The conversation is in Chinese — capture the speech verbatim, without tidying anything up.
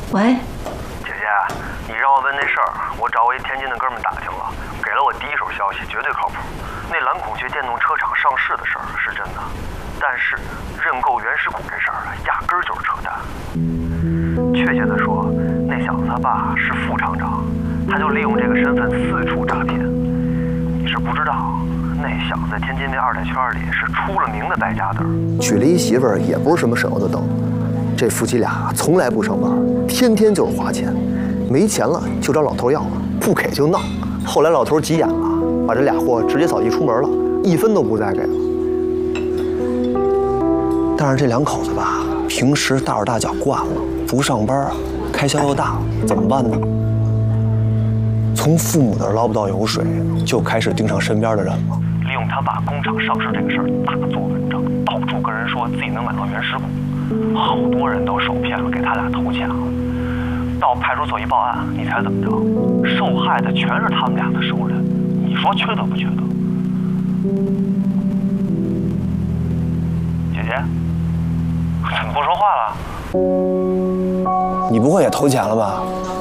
喂， 姐姐，你让我问那事儿，我找我一天津的哥们打听了，给了我第一手消息，绝对靠谱。那蓝孔雀电动车厂上市的事儿是真的，但是认购原始股这事儿啊，压根儿就是扯淡。确切的说，那小子他爸是副厂长，他就利用这个身份四处诈骗。你是不知道，那小子在天津这二代圈里是出了名的败家子儿。 娶了一媳妇儿也不是什么省油的灯。这夫妻俩从来不上班，天天就是花钱，没钱了就找老头要，不给就闹。后来老头急眼了，把这俩货直接扫地出门了，一分都不再给了。但是这两口子吧，平时大手大脚惯了，不上班，开销又大，怎么办呢？从父母那儿捞不到油水，就开始盯上身边的人了。 利用他爸工厂上市这个事儿大做文章，到处跟人说自己能买到原始股。好多人都受骗了，给他俩投钱了。到派出所一报案，你猜怎么着？受害的全是他们俩的熟人。你说缺德不缺德？姐姐，怎么不说话了？ 你不会也投钱了吧？